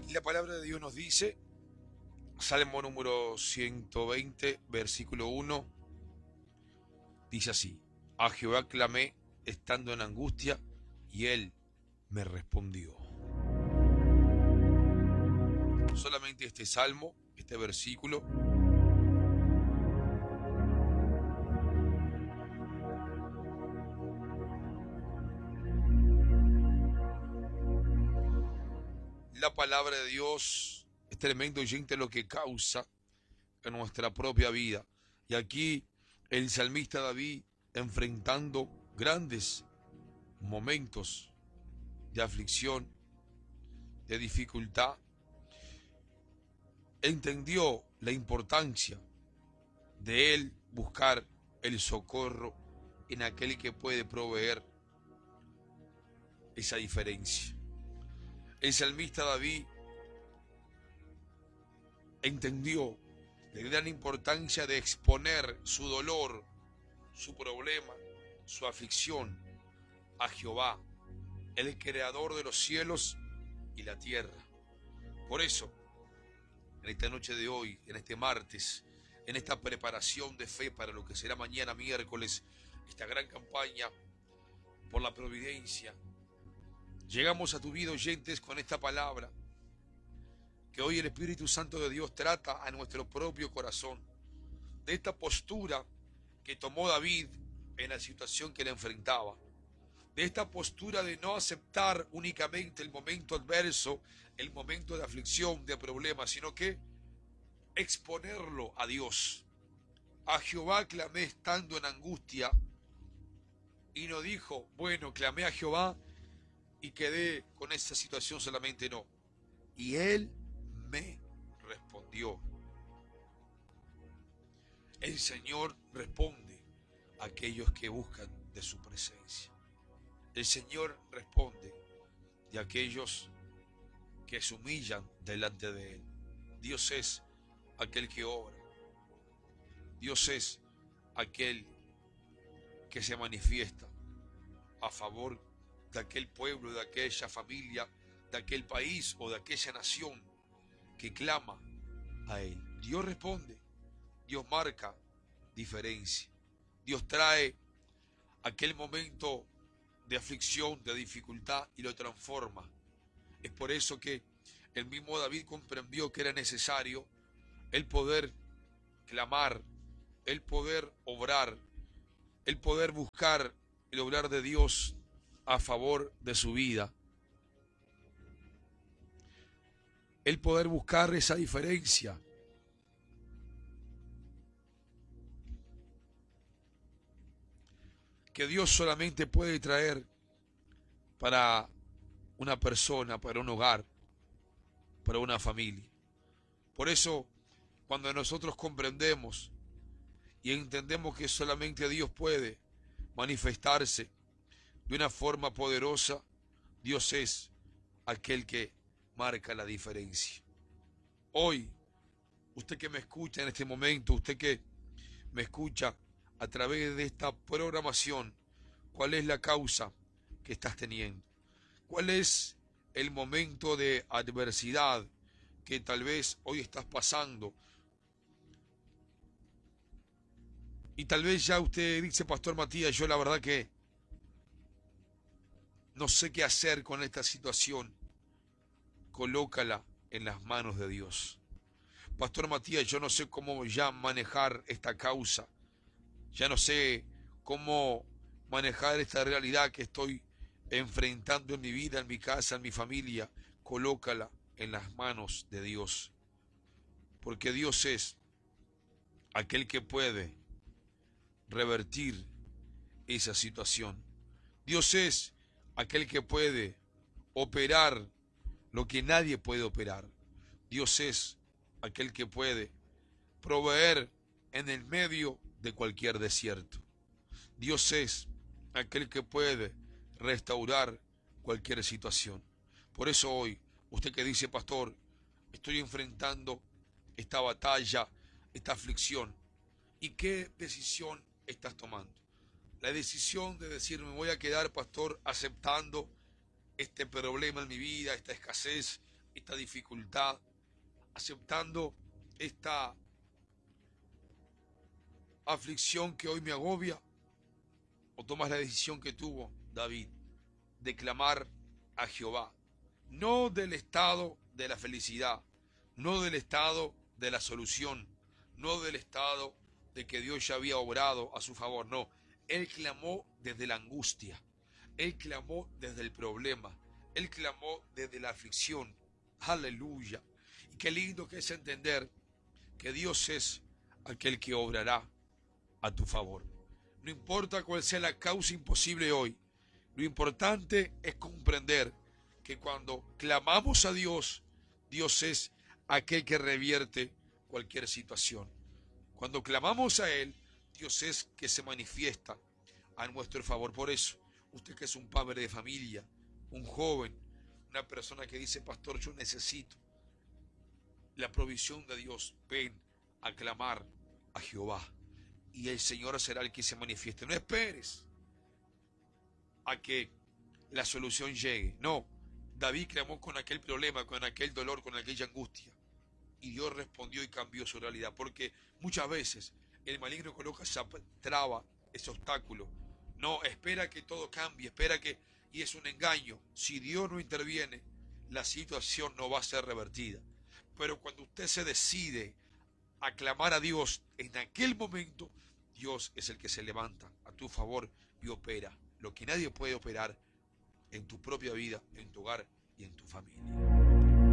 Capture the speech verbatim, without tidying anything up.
Y la palabra de Dios nos dice, Salmo número ciento veinte, versículo uno, dice así: a Jehová clamé estando en angustia, y él me respondió. Solamente este salmo, este versículo, la palabra de Dios es tremendo, oyente, lo que causa en nuestra propia vida. Y aquí el salmista David, enfrentando grandes momentos de aflicción, de dificultad, entendió la importancia de él buscar el socorro en aquel que puede proveer esa diferencia. El salmista David entendió la gran importancia de exponer su dolor, su problema, su aflicción a Jehová, el creador de los cielos y la tierra. Por eso, en esta noche de hoy, en este martes, en esta preparación de fe para lo que será mañana miércoles, esta gran campaña por la providencia, llegamos a tu vida, oyentes, con esta palabra que hoy el Espíritu Santo de Dios trata a nuestro propio corazón, de esta postura que tomó David en la situación que le enfrentaba, de esta postura de no aceptar únicamente el momento adverso, el momento de aflicción, de problema, sino que exponerlo a Dios. A Jehová clamé estando en angustia, y no dijo, bueno, clamé a Jehová y quedé con esa situación solamente, no. Y él me respondió. El Señor responde a aquellos que buscan de su presencia. El Señor responde de aquellos que se humillan delante de Él. Dios es aquel que obra. Dios es aquel que se manifiesta a favor de aquel pueblo, de aquella familia, de aquel país o de aquella nación que clama a Él. Dios responde, Dios marca diferencia. Dios trae aquel momento de aflicción, de dificultad y lo transforma. Es por eso que el mismo David comprendió que era necesario el poder clamar, el poder obrar, el poder buscar el obrar de Dios a favor de su vida. El poder buscar esa diferencia. Que Dios solamente puede traer para una persona, para un hogar, para una familia. Por eso, cuando nosotros comprendemos y entendemos que solamente Dios puede manifestarse de una forma poderosa, Dios es aquel que marca la diferencia. Hoy, usted que me escucha en este momento, usted que me escucha a través de esta programación, ¿cuál es la causa que estás teniendo? ¿Cuál es el momento de adversidad que tal vez hoy estás pasando? Y tal vez ya usted dice, Pastor Matías, yo la verdad que no sé qué hacer con esta situación. Colócala en las manos de Dios. Pastor Matías, yo no sé cómo ya manejar esta causa. Ya no sé cómo manejar esta realidad que estoy enfrentando en mi vida, en mi casa, en mi familia. Colócala en las manos de Dios. Porque Dios es aquel que puede revertir esa situación. Dios es aquel que puede operar lo que nadie puede operar. Dios es aquel que puede proveer en el medio de cualquier desierto. Dios es aquel que puede restaurar cualquier situación. Por eso hoy, usted que dice, Pastor, estoy enfrentando esta batalla, esta aflicción, ¿y qué decisión estás tomando? La decisión de decir, me voy a quedar, pastor, aceptando este problema en mi vida, esta escasez, esta dificultad, aceptando esta aflicción que hoy me agobia? ¿O tomas la decisión que tuvo David de clamar a Jehová? No del estado de la felicidad, no del estado de la solución, no del estado de que Dios ya había obrado a su favor, no. Él clamó desde la angustia, él clamó desde el problema, él clamó desde la aflicción. Aleluya. Y qué lindo que es entender que Dios es aquel que obrará a tu favor. No importa cuál sea la causa imposible hoy, lo importante es comprender que cuando clamamos a Dios, Dios es aquel que revierte cualquier situación. Cuando clamamos a Él, Dios es que se manifiesta a nuestro favor. Por eso, usted que es un padre de familia, un joven, una persona que dice, pastor, yo necesito la provisión de Dios, ven a clamar a Jehová y el Señor será el que se manifieste. No esperes a que la solución llegue. No, David clamó con aquel problema, con aquel dolor, con aquella angustia. Y Dios respondió y cambió su realidad. Porque muchas veces el maligno coloca esa traba, ese obstáculo. No, espera que todo cambie, espera que... Y es un engaño. Si Dios no interviene, la situación no va a ser revertida. Pero cuando usted se decide a clamar a Dios, en aquel momento, Dios es el que se levanta a tu favor y opera lo que nadie puede operar en tu propia vida, en tu hogar y en tu familia.